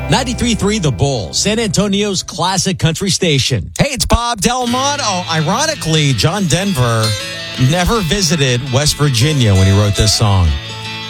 93.3 The Bull, San Antonio's classic country station. Hey, it's Bob Delmondo. Ironically, John Denver never visited West Virginia when he wrote this song.